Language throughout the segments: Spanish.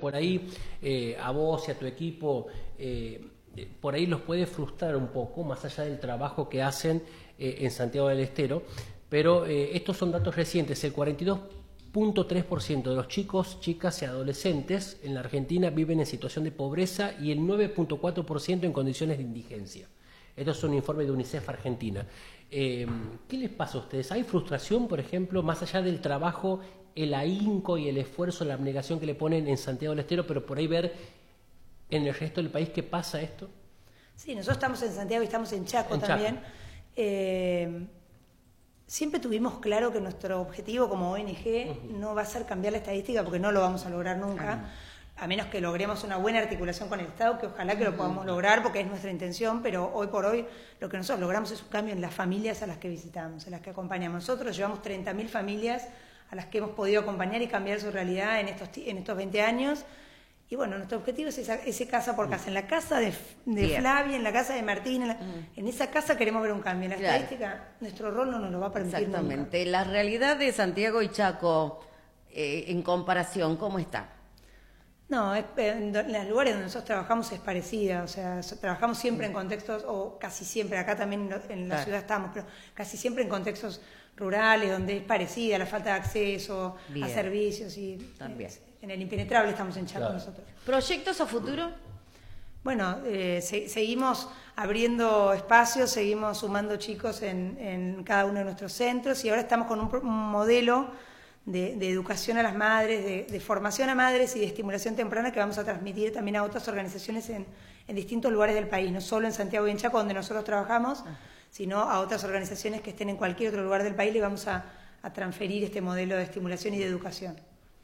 por ahí a vos y a tu equipo, por ahí los puede frustrar un poco, más allá del trabajo que hacen en Santiago del Estero, pero estos son datos recientes. El 42,3% de los chicos, chicas y adolescentes en la Argentina viven en situación de pobreza y el 9,4% en condiciones de indigencia. Esto es un informe de UNICEF Argentina. ¿Qué les pasa a ustedes? ¿Hay frustración, por ejemplo, más allá del trabajo, el ahínco y el esfuerzo, la abnegación que le ponen en Santiago del Estero, pero por ahí ver en el resto del país qué pasa esto? Sí, nosotros estamos en Santiago y estamos en Chaco también. Siempre tuvimos claro que nuestro objetivo como ONG no va a ser cambiar la estadística, porque no lo vamos a lograr nunca, a menos que logremos una buena articulación con el Estado, que ojalá que lo podamos lograr, porque es nuestra intención, pero hoy por hoy lo que nosotros logramos es un cambio en las familias a las que visitamos, a las que acompañamos. Nosotros llevamos 30.000 familias a las que hemos podido acompañar y cambiar su realidad en estos 20 años. Y bueno, nuestro objetivo es ese casa por casa. En la casa de Flavia, en la casa de Martín, en esa casa queremos ver un cambio. En la estadística, nuestro rol no nos lo va a permitir. Exactamente. Nunca. La realidad de Santiago y Chaco, en comparación, ¿cómo está? No, en los lugares donde nosotros trabajamos es parecida. O sea, trabajamos siempre en contextos, o casi siempre, acá también en la ciudad estamos, pero casi siempre en contextos rurales, donde es parecida la falta de acceso a servicios. Y también. En el impenetrable estamos en Chaco nosotros. ¿Proyectos a futuro? Bueno, seguimos abriendo espacios, seguimos sumando chicos en cada uno de nuestros centros y ahora estamos con un modelo de educación a las madres, de formación a madres y de estimulación temprana que vamos a transmitir también a otras organizaciones en distintos lugares del país, no solo en Santiago y en Chaco, donde nosotros trabajamos, sino a otras organizaciones que estén en cualquier otro lugar del país. Le vamos a transferir este modelo de estimulación y de educación.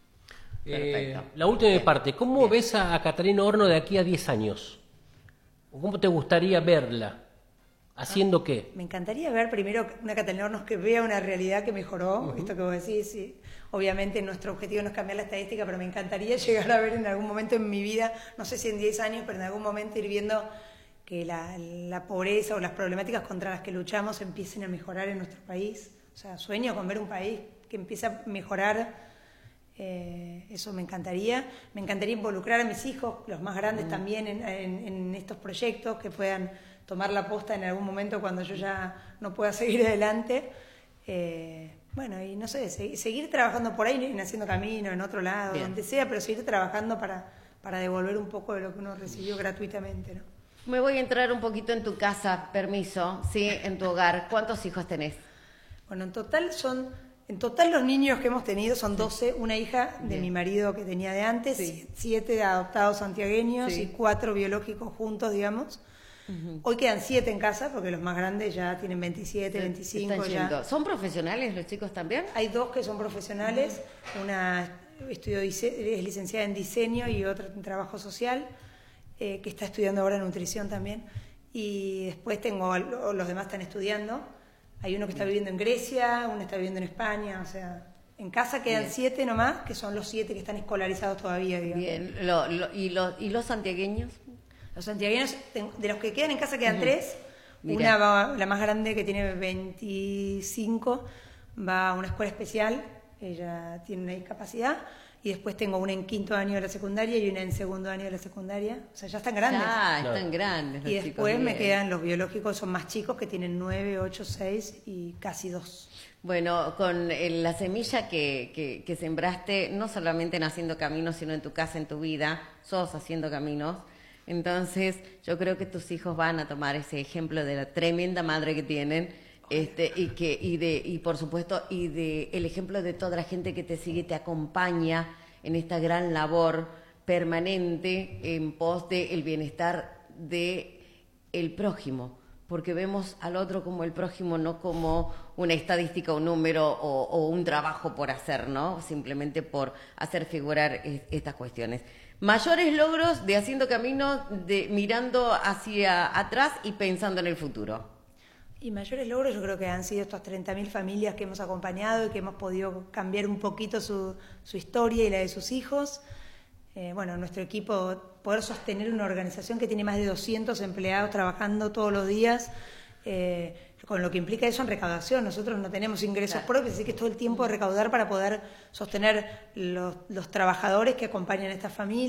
La última parte, ¿cómo ves a Catalina Horno de aquí a 10 años? ¿Cómo te gustaría verla? ¿Haciendo qué? Me encantaría ver primero una Catalina Hornos que vea una realidad que mejoró, esto que vos decís, sí. Obviamente nuestro objetivo no es cambiar la estadística, pero me encantaría llegar a ver en algún momento en mi vida, no sé si en 10 años, pero en algún momento ir viendo que la pobreza o las problemáticas contra las que luchamos empiecen a mejorar en nuestro país. O sea, sueño con ver un país que empiece a mejorar. Eso me encantaría involucrar a mis hijos, los más grandes también en estos proyectos, que puedan tomar la posta en algún momento cuando yo ya no pueda seguir adelante. Bueno, y no sé, seguir trabajando por ahí, en Haciendo Camino, en otro lado, donde sea, pero seguir trabajando para devolver un poco de lo que uno recibió gratuitamente, ¿no? Me voy a entrar un poquito en tu casa, permiso, ¿sí? En tu hogar. ¿Cuántos hijos tenés? Bueno, en total los niños que hemos tenido son 12, una hija de mi marido que tenía de antes, 7 adoptados santiagueños y 4 biológicos juntos, digamos. Hoy quedan 7 en casa porque los más grandes ya tienen 27, 25 ya. ¿Son profesionales los chicos también? Hay 2 que son profesionales, una es licenciada en diseño y otra en trabajo social, que está estudiando ahora nutrición también. Y después los demás están estudiando. Hay uno que está viviendo en Grecia, uno está viviendo en España, o sea, en casa quedan 7 nomás, que son los 7 que están escolarizados todavía, digamos. Bien, ¿y los santiagueños? Los santiagueños, de los que quedan en casa quedan 3, una va, la más grande que tiene 25, va a una escuela especial, ella tiene una discapacidad, y después tengo una en 5º año de la secundaria y una en 2º año de la secundaria. O sea, ya están grandes. Están grandes los y después chicos, me quedan los biológicos, son más chicos, que tienen 9, 8, 6 y casi 2. Bueno, con la semilla que sembraste, no solamente en Haciendo Caminos, sino en tu casa, en tu vida, sos Haciendo Caminos. Entonces, yo creo que tus hijos van a tomar ese ejemplo de la tremenda madre que tienen, y por supuesto el ejemplo de toda la gente que te sigue, te acompaña en esta gran labor permanente en pos del bienestar de el prójimo, porque vemos al otro como el prójimo, no como una estadística, un número o un trabajo por hacer, ¿no? Simplemente por hacer figurar estas cuestiones. Mayores logros de Haciendo Camino, mirando hacia atrás y pensando en el futuro. Y mayores logros yo creo que han sido estas 30.000 familias que hemos acompañado y que hemos podido cambiar un poquito su historia y la de sus hijos. Bueno, nuestro equipo, poder sostener una organización que tiene más de 200 empleados trabajando todos los días, con lo que implica eso en recaudación. Nosotros no tenemos ingresos propios, así que es todo el tiempo de recaudar para poder sostener los trabajadores que acompañan a estas familias.